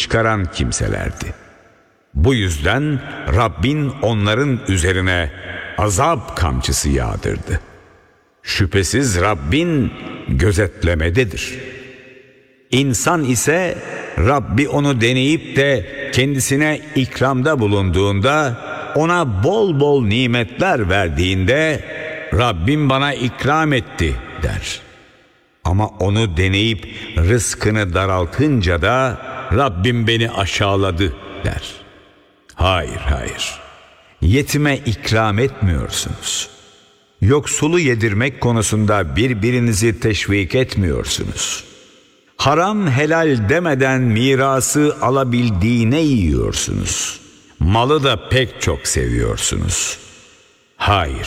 çıkaran kimselerdi. Bu yüzden Rabbin onların üzerine azap kamçısı yağdırdı. Şüphesiz Rabbin gözetlemededir. İnsan ise Rabbi onu deneyip de kendisine ikramda bulunduğunda, ona bol bol nimetler verdiğinde Rabbim bana ikram etti der. Ama onu deneyip rızkını daraltınca da Rabbim beni aşağıladı der. Hayır, hayır. Yetime ikram etmiyorsunuz. Yoksulu yedirmek konusunda birbirinizi teşvik etmiyorsunuz. Haram helal demeden mirası alabildiğine yiyorsunuz. Malı da pek çok seviyorsunuz. Hayır.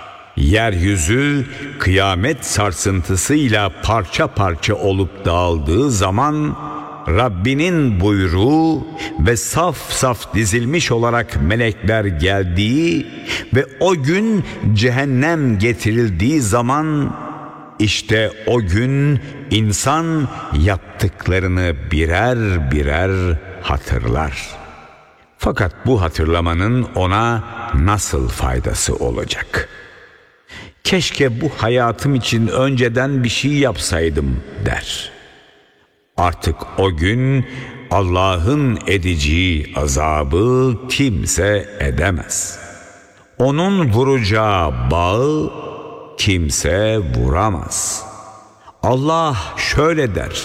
Yeryüzü kıyamet sarsıntısıyla parça parça olup dağıldığı zaman Rabbinin buyruğu ve saf saf dizilmiş olarak melekler geldiği ve o gün cehennem getirildiği zaman, işte o gün insan yaptıklarını birer birer hatırlar. Fakat bu hatırlamanın ona nasıl faydası olacak? Keşke bu hayatım için önceden bir şey yapsaydım der. Artık o gün Allah'ın edeceği azabı kimse edemez. Onun vuracağı bağı kimse vuramaz. Allah şöyle der: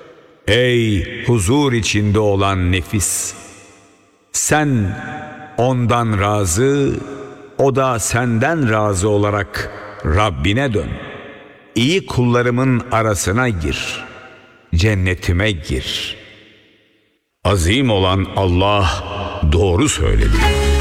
ey huzur içinde olan nefis! Sen ondan razı, o da senden razı olarak Rabbine dön. İyi kullarımın arasına gir. Cennetime gir. Azim olan Allah doğru söyledi.